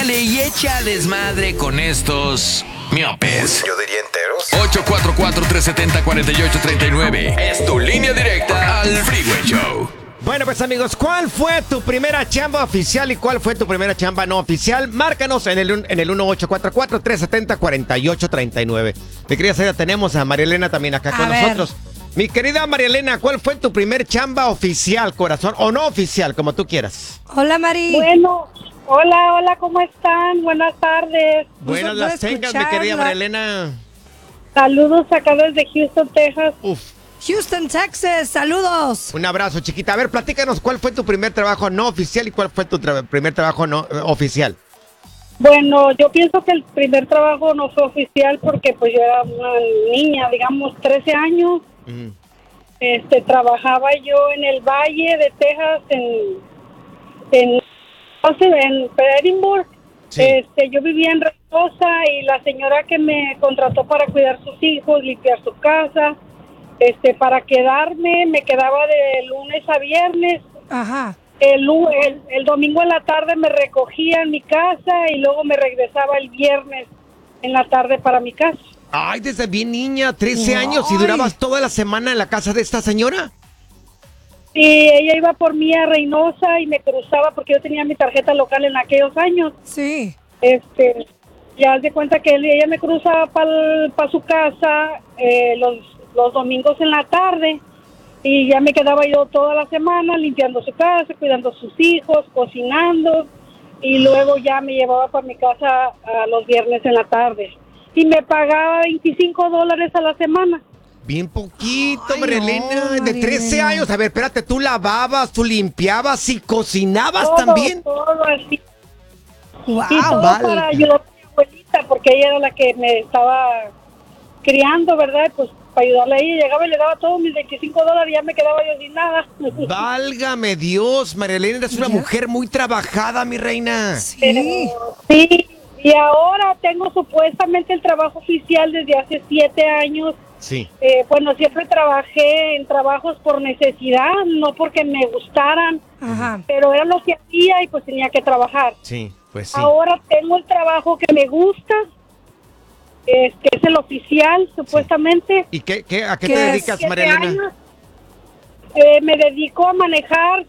ríete y echa desmadre con estos miopes. Yo diría enteros. 844-370-4839. Es tu línea directa al Freeway Show. Bueno, pues amigos, ¿cuál fue tu primera chamba oficial y cuál fue tu primera chamba no oficial? Márcanos en el 1844-370-4839. Mi querida Zaida, tenemos a María Elena también acá con nosotros. Mi querida María Elena, ¿cuál fue tu primer chamba oficial, corazón? O no oficial, como tú quieras. Hola, Mari. Bueno, hola, ¿cómo están? Buenas tardes. Buenas las tengas, mi querida María Elena. Saludos acá desde Houston, Texas. Houston, Texas, saludos. Un abrazo, chiquita. A ver, platícanos, ¿cuál fue tu primer trabajo no oficial y cuál fue tu primer trabajo no oficial? Bueno, yo pienso que el primer trabajo no fue oficial porque pues yo era una niña, digamos, 13 años. Trabajaba yo en el Valle de Texas, en Edinburgh. Sí. Yo vivía en Reynosa y la señora que me contrató para cuidar sus hijos, limpiar su casa, para quedarme, me quedaba de lunes a viernes. Ajá. El domingo en la tarde me recogía en mi casa y luego me regresaba el viernes en la tarde para mi casa. Ay, desde bien niña, 13 años, ¿y durabas toda la semana en la casa de esta señora? Sí, ella iba por mí a Reynosa y me cruzaba porque yo tenía mi tarjeta local en aquellos años. Sí. Ya haz de cuenta que ella me cruzaba para su casa los domingos en la tarde y ya me quedaba yo toda la semana limpiando su casa, cuidando a sus hijos, cocinando y luego ya me llevaba para mi casa los viernes en la tarde y me pagaba $25 a la semana. Bien poquito, María Elena, de 13 años. A ver, espérate, ¿tú lavabas, tú limpiabas y cocinabas todo, también? Todo así. Wow, y todo para ayudar a mi abuelita, porque ella era la que me estaba criando, ¿verdad? Pues para ayudarle a ella, llegaba y le daba todos mis $25 y ya me quedaba yo sin nada. Válgame Dios, María Elena, eres una mujer muy trabajada, mi reina. Sí. Sí, y ahora tengo supuestamente el trabajo oficial desde hace 7 años. Sí. Bueno, siempre trabajé en trabajos por necesidad, no porque me gustaran. Ajá. Pero era lo que hacía y pues tenía que trabajar. Sí, pues sí. Ahora tengo el trabajo que me gusta, que es el oficial, supuestamente. ¿Y a qué te dedicas, María Elena? Me dedico a manejar